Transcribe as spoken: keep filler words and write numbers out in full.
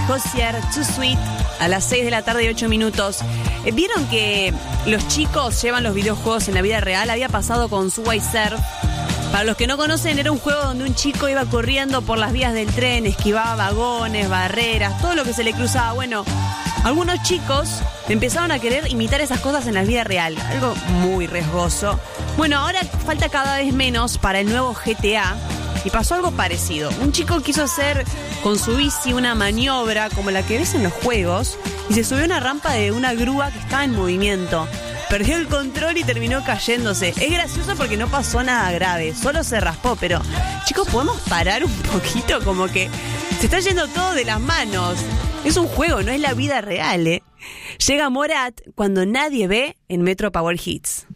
Hozier, Too Sweet, a las seis de la tarde y ocho minutos. Eh, ¿Vieron que los chicos llevan los videojuegos en la vida real? Había pasado con Subway Surf. Para los que no conocen, era un juego donde un chico iba corriendo por las vías del tren, esquivaba vagones, barreras, todo lo que se le cruzaba. Bueno, algunos chicos empezaron a querer imitar esas cosas en la vida real, algo muy riesgoso. Bueno, ahora falta cada vez menos para el nuevo G T A y pasó algo parecido. Un chico quiso hacer con su bici una maniobra como la que ves en los juegos y se subió a una rampa de una grúa que estaba en movimiento. Perdió el control y terminó cayéndose. Es gracioso porque no pasó nada grave, solo se raspó, pero chicos, ¿podemos parar un poquito? Como que se está yendo todo de las manos. Es un juego, no es la vida real, ¿eh? Llega Morat cuando nadie ve en Metro Power Hits.